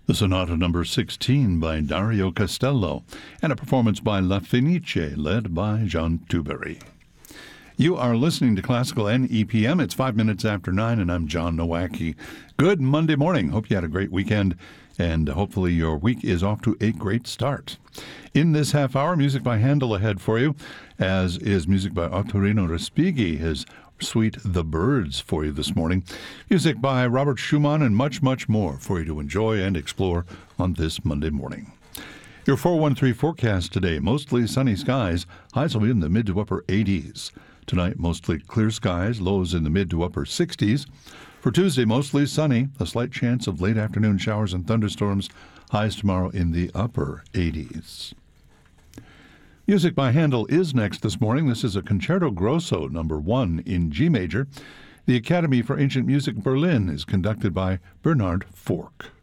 The Sonata Number 16 by Dario Castello, and a performance by La Fenice, led by Jean Tuberry. You are listening to Classical NEPM. It's 5 minutes after 9, and I'm John Nowacki. Good Monday morning. Hope you had a great weekend, and hopefully your week is off to a great start. In this half hour, music by Handel ahead for you, as is music by Ottorino Respighi, his suite The Birds for you this morning. Music by Robert Schumann and much, much more for you to enjoy and explore on this Monday morning. Your 413 forecast today, mostly sunny skies. Highs will be in the mid to upper 80s. Tonight, mostly clear skies, lows in the mid to upper 60s. For Tuesday, mostly sunny, a slight chance of late afternoon showers and thunderstorms. Highs tomorrow in the upper 80s. Music by Handel is next this morning. This is a Concerto Grosso, number 1 in G major. The Academy for Ancient Music Berlin is conducted by Bernhard Fork.